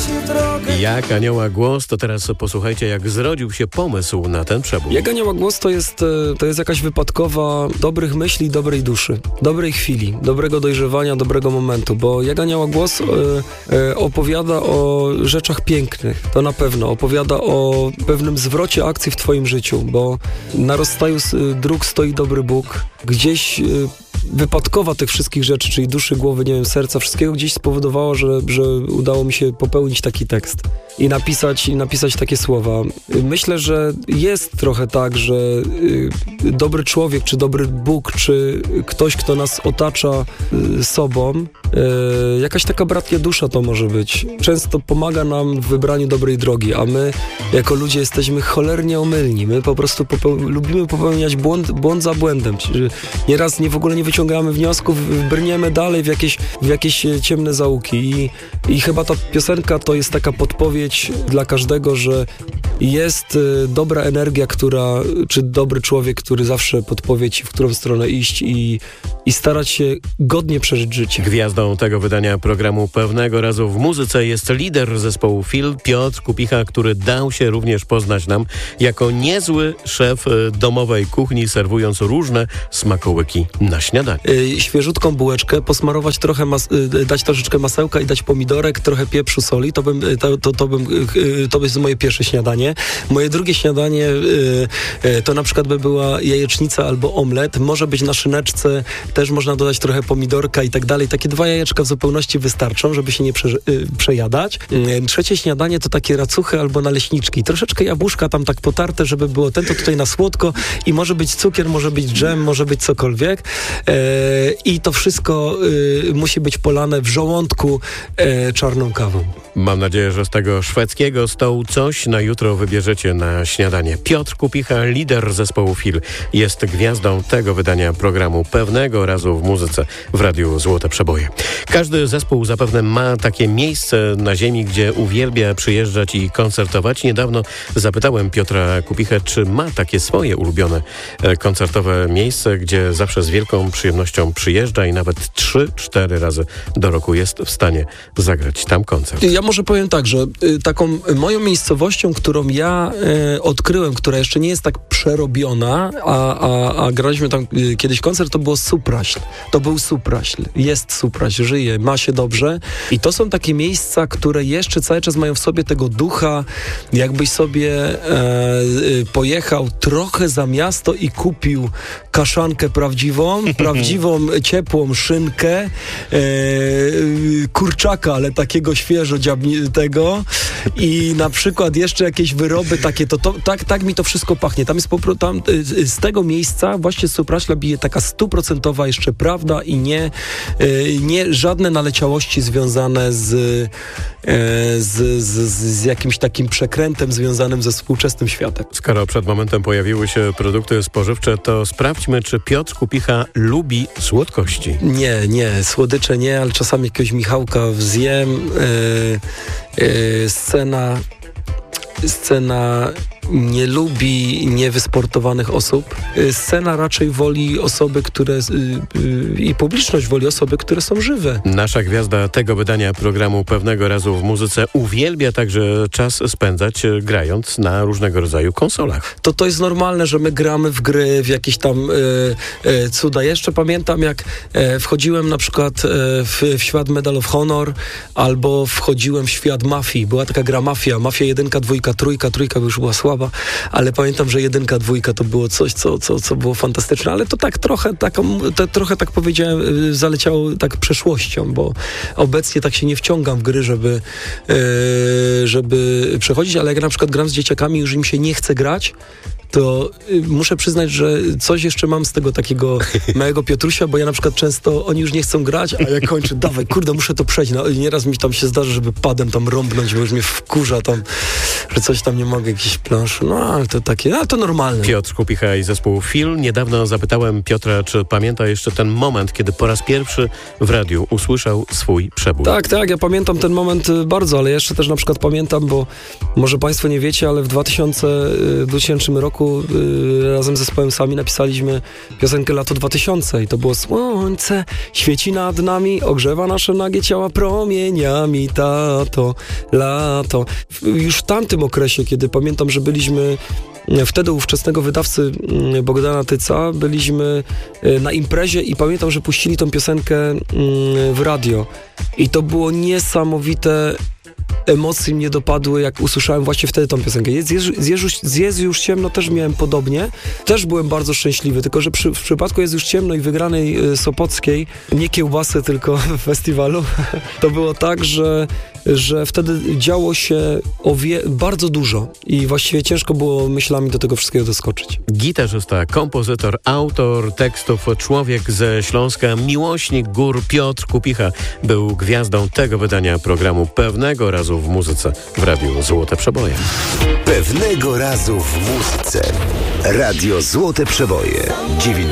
Jak Anioła Głos, to teraz posłuchajcie, jak zrodził się pomysł na ten przebój. Jak Anioła Głos to jest jakaś wypadkowa dobrych myśli, dobrej duszy, dobrej chwili, dobrego dojrzewania, dobrego momentu, bo Jak Anioła Głos opowiada o rzeczach pięknych, to na pewno. Opowiada o pewnym zwrocie akcji w twoim życiu, bo na rozstaju dróg stoi dobry Bóg. Gdzieś wypadkowa tych wszystkich rzeczy, czyli duszy, głowy, nie wiem, serca, wszystkiego gdzieś spowodowało, że udało mi się popełnić taki tekst i napisać takie słowa. Myślę, że jest trochę tak, że dobry człowiek, czy dobry Bóg, czy ktoś, kto nas otacza sobą, jakaś taka bratnia dusza to może być. Często pomaga nam w wybraniu dobrej drogi, a my jako ludzie jesteśmy cholernie omylni. My po prostu lubimy popełniać błąd za błędem. Nieraz w ogóle nie wyciągamy wniosków, brniemy dalej w jakieś ciemne zaułki i chyba ta piosenka to jest taka podpowiedź dla każdego, że jest dobra energia, czy dobry człowiek, który zawsze podpowie ci, w którą stronę iść i starać się godnie przeżyć życie. Gwiazdą tego wydania programu Pewnego Razu w Muzyce jest lider zespołu Fil, Piotr Kupicha, który dał się również poznać nam jako niezły szef domowej kuchni, serwując różne smakołyki na śniadanie. Świeżutką bułeczkę, posmarować trochę, dać troszeczkę masełka i dać pomidorek, trochę pieprzu, soli, to jest moje pierwsze śniadanie. Moje drugie śniadanie to na przykład by była jajecznica albo omlet, może być na szyneczce, też można dodać trochę pomidorka i tak dalej. Takie 2 jajeczka w zupełności wystarczą, żeby się nie przejadać. Trzecie śniadanie to takie racuchy albo naleśniczki. Troszeczkę jabłuszka tam tak potarte, żeby było to tutaj na słodko i może być cukier, może być dżem, może być cokolwiek. I to wszystko musi być polane w żołądku czarną kawą. Mam nadzieję, że z tego szwedzkiego stołu coś na jutro wybierzecie na śniadanie. Piotr Kupicha, lider zespołu Fil, jest gwiazdą tego wydania programu Pewnego Razu w Muzyce w Radiu Złote Przeboje. Każdy zespół zapewne ma takie miejsce na ziemi, gdzie uwielbia przyjeżdżać i koncertować. Niedawno zapytałem Piotra Kupichę, czy ma takie swoje ulubione koncertowe miejsce, gdzie zawsze z wielką przyjemnością przyjeżdża i nawet 3-4 razy do roku jest w stanie zagrać tam koncert. Ja może powiem tak, że taką moją miejscowością, którą ja odkryłem, która jeszcze nie jest tak przerobiona, a graliśmy tam kiedyś koncert, to było Supraśl. To był Supraśl. Jest Supraśl, żyje, ma się dobrze. I to są takie miejsca, które jeszcze cały czas mają w sobie tego ducha, jakbyś sobie pojechał trochę za miasto i kupił kaszankę prawdziwą, ciepłą szynkę, kurczaka, ale takiego świeżo dziabnitego i na przykład jeszcze jakieś wyroby takie, tak mi to wszystko pachnie. Tam jest z tego miejsca właśnie z Supraśla bije taka 100% jeszcze prawda i nie żadne naleciałości związane z jakimś takim przekrętem związanym ze współczesnym światem. Skoro przed momentem pojawiły się produkty spożywcze, to sprawdźmy, czy Piotr Kupicha lubi słodkości. Nie, słodycze nie, ale czasami jakiegoś Michałka zjem. Scena nie lubi niewysportowanych osób. Scena raczej woli osoby, i publiczność woli osoby, które są żywe. Nasza gwiazda tego wydania programu Pewnego Razu w Muzyce uwielbia także czas spędzać grając na różnego rodzaju konsolach. To jest normalne, że my gramy w gry, w jakieś tam cuda. Jeszcze pamiętam, jak wchodziłem na przykład w świat Medal of Honor, albo wchodziłem w świat Mafii. Była taka gra Mafia 1, 2, 3 już była słaba, ale pamiętam, że 1, 2 to było coś, co było fantastyczne, ale to tak trochę tak powiedziałem, zaleciało tak przeszłością, bo obecnie tak się nie wciągam w gry, żeby przechodzić, ale jak na przykład gram z dzieciakami, już im się nie chce grać, to muszę przyznać, że coś jeszcze mam z tego takiego małego Piotrusia, bo ja na przykład często, oni już nie chcą grać, a ja kończę, dawaj, kurde, muszę to przejść. No, nieraz mi tam się zdarza, żeby padem tam rąbnąć, bo już mnie wkurza tam. że coś tam nie mogę, jakiś planszu, no ale to takie, no to normalne. Piotr Kupicha i zespół Fil. Niedawno zapytałem Piotra, czy pamięta jeszcze ten moment, kiedy po raz pierwszy w radiu usłyszał swój przebój. Tak, ja pamiętam ten moment bardzo, ale jeszcze też na przykład pamiętam, bo może Państwo nie wiecie, ale w 2000 roku razem z zespołem Sami napisaliśmy piosenkę Lato 2000 i to było słońce świeci nad nami, ogrzewa nasze nagie ciała promieniami, tato, lato. Już w tamtym okresie, kiedy pamiętam, że byliśmy wtedy u ówczesnego wydawcy Bogdana Tyca, byliśmy na imprezie i pamiętam, że puścili tą piosenkę w radio i to było niesamowite. Emocje mnie dopadły, jak usłyszałem właśnie wtedy tą piosenkę. Jest już ciemno, też miałem podobnie. Też byłem bardzo szczęśliwy, tylko że w przypadku Jest już ciemno i wygranej Sopockiej, nie kiełbasy, tylko w festiwalu, to było tak, że wtedy działo się bardzo dużo i właściwie ciężko było myślami do tego wszystkiego doskoczyć. Gitarzysta, kompozytor, autor tekstów, człowiek ze Śląska, miłośnik gór Piotr Kupicha był gwiazdą tego wydania programu Pewnego razu w muzyce w Radiu Złote Przeboje. Pewnego razu w muzyce. Radio Złote Przeboje 90.